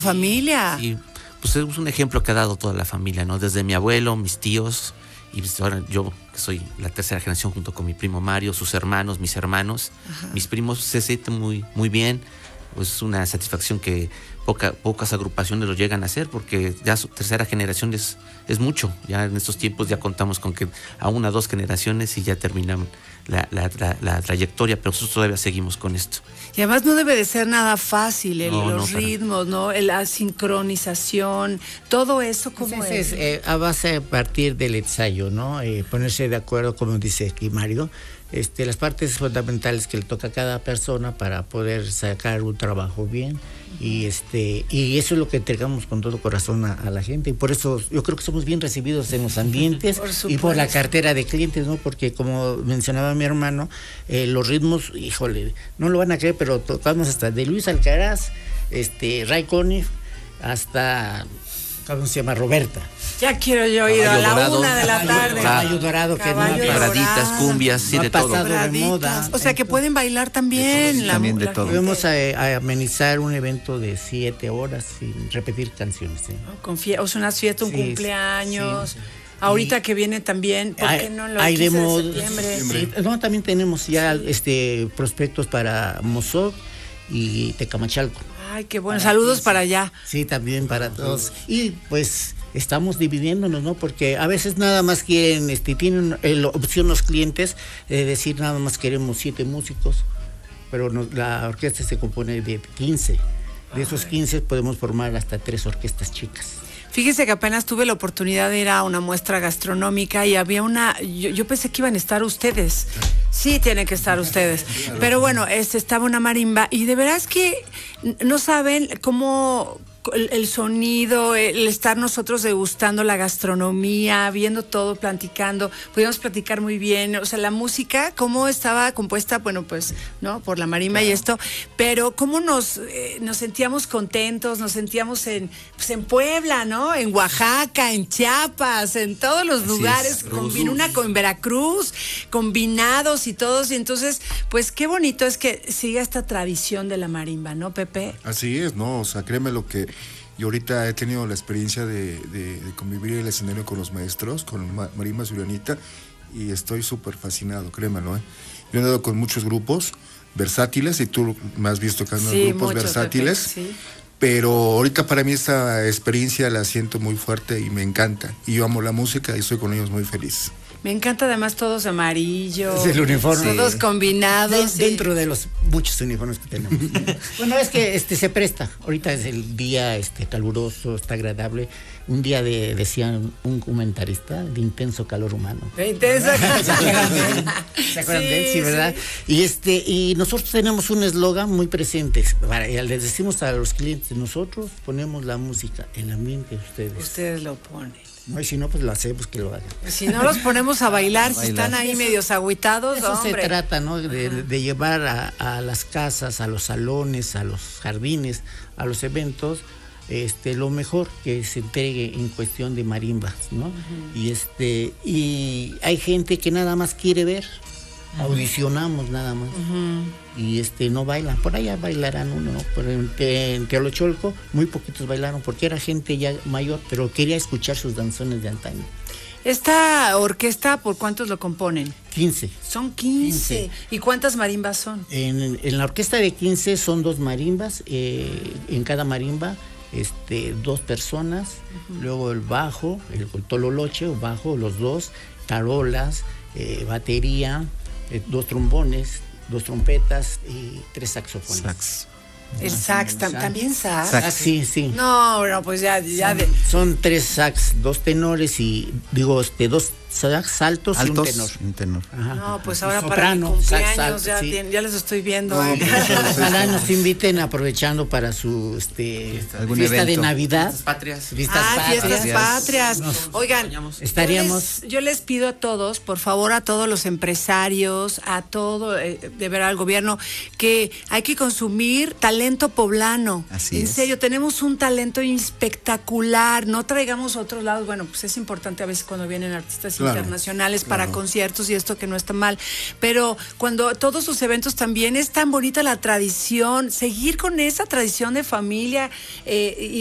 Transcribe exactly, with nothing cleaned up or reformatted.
familia. Y pues es un ejemplo que ha dado toda la familia, ¿no? Desde mi abuelo, mis tíos, y pues ahora yo, que soy la tercera generación junto con mi primo Mario, sus hermanos, mis hermanos, Ajá. mis primos, se sienten muy, muy bien. Pues es una satisfacción que poca, pocas agrupaciones lo llegan a hacer, porque ya su tercera generación es, es mucho. Ya en estos tiempos ya contamos con que a una o dos generaciones y ya terminan la, la, la, la trayectoria, pero nosotros todavía seguimos con esto. Y además no debe de ser nada fácil, el, no, los no, ritmos, ¿no? La sincronización, todo eso, ¿cómo pues es? es eh, a base a partir del ensayo, ¿no? Eh, ponerse de acuerdo, como dice aquí Mario, este, las partes fundamentales que le toca a cada persona para poder sacar un trabajo bien. Y este y eso es lo que entregamos con todo corazón a, a la gente, y por eso yo creo que somos bien recibidos en los ambientes por y por la cartera de clientes, ¿no? Porque como mencionaba mi hermano, eh, los ritmos, híjole, no lo van a creer, pero tocamos hasta de Luis Alcaraz, este Ray Conniff, hasta ¿cómo se llama? Roberta. Ya quiero yo ir a la dorado, una de la tarde. Caballo dorado, que Caballo no, paraditas, cumbias, sí, no de ha todo. pasado de moda. O sea que pueden bailar también. De la, también de la todo. Podemos a, a amenizar un evento de siete horas sin repetir canciones. ¿sí? Confía, o sea, una fiesta, un sí, cumpleaños. Sí, sí. Ahorita y que viene también, ¿por qué no lo hay quince de demos, septiembre? Sí, no, también tenemos ya sí. este prospectos para Mozoc y Tecamachalco. Ay, qué bueno. Para Saludos quince. Para allá. Sí, también para todos. Y pues estamos dividiéndonos, ¿no? Porque a veces nada más quieren, este, tienen la opción los clientes de decir nada más queremos siete músicos, pero no, la orquesta se compone de quince. De esos quince podemos formar hasta tres orquestas chicas. Fíjese que apenas tuve la oportunidad de ir a una muestra gastronómica y había una, yo, yo pensé que iban a estar ustedes. Sí, tienen que estar ustedes. Pero bueno, este estaba una marimba y de veras que no saben cómo el, el sonido, el estar nosotros degustando la gastronomía, viendo todo, platicando, pudimos platicar muy bien, o sea, la música, cómo estaba compuesta, bueno, pues, ¿no? Por la marimba, claro. Y esto, pero cómo nos, eh, nos sentíamos contentos, nos sentíamos en, pues, en Puebla, ¿no? En Oaxaca, en Chiapas, en todos los Así lugares, combin, una con Veracruz, combinados y todos, y entonces, pues, qué bonito es que siga esta tradición de la marimba, ¿no, Pepe? Así es, ¿no? O sea, créeme lo que... Y ahorita he tenido la experiencia de, de, de convivir el escenario con los maestros, con Ma- Marimba Zulianita, y estoy súper fascinado, créemelo, ¿eh? Yo he andado con muchos grupos versátiles, y tú me has visto que andan sí, grupos muchos, versátiles, Pepe, sí. Pero ahorita para mí esta experiencia la siento muy fuerte y me encanta. Y yo amo la música y estoy con ellos muy feliz. Me encanta además todos amarillos. Es el uniforme. Todos sí. combinados. De, sí. Dentro de los muchos uniformes que tenemos. Bueno, es que este se presta. Ahorita es el día este caluroso, está agradable. Un día de, decían un comentarista, de intenso calor humano. De intenso calor. ¿Se acuerdan de él? ¿Se acuerdan sí, de él? Sí, ¿verdad? Sí. Y este, y nosotros tenemos un eslogan muy presente. Para, les decimos a los clientes, nosotros ponemos la música, el ambiente ustedes. Ustedes lo ponen. No, y si no, pues lo hacemos que lo hagan. Si no los ponemos a bailar, a bailar. Si están ahí medios agüitados, eso hombre. Se trata, ¿no? De, de llevar a, a las casas, a los salones, a los jardines, a los eventos, este, lo mejor que se entregue en cuestión de marimbas, ¿no? Uh-huh. Y este, y hay gente que nada más quiere ver, uh-huh. audicionamos nada más. Uh-huh. Y este no bailan, por allá bailarán uno, ¿no? Pero en, en Teolocholco muy poquitos bailaron porque era gente ya mayor, pero quería escuchar sus danzones de antaño. ¿Esta orquesta por cuántos lo componen? quince. Son quince. quince. ¿Y cuántas marimbas son? En, en la orquesta de quince son dos marimbas, eh, en cada marimba este, dos personas, uh-huh. luego el bajo, el, el tololoche o bajo, los dos, tarolas, eh, batería, eh, dos trombones, dos trompetas y tres saxofones. Sax. El sax, tam, ¿también sax? Sax, sí, sí. No, no, pues ya, ya son, de... son tres sax, dos tenores y, digo, este, dos sax altos, altos y un tenor. Un tenor. Ajá. No, pues ahora soprano, para mi cumpleaños sax, ya, sí. tiene, ya les estoy viendo. No, ¿eh? Ojalá nos inviten aprovechando para su este fiesta, fiesta de Navidad. Fiestas patrias. Fiestas ah, patrias. Fiestas patrias. Nos, Oigan, estaríamos... Yo les, yo les pido a todos, por favor, a todos los empresarios, a todo, eh, de ver al gobierno, que hay que consumir talento talento poblano. Así en es. serio, tenemos un talento espectacular. No traigamos a otros lados. Bueno, pues es importante a veces cuando vienen artistas Claro, internacionales claro. para conciertos y esto que no está mal. Pero cuando todos sus eventos también es tan bonita la tradición, seguir con esa tradición de familia eh, y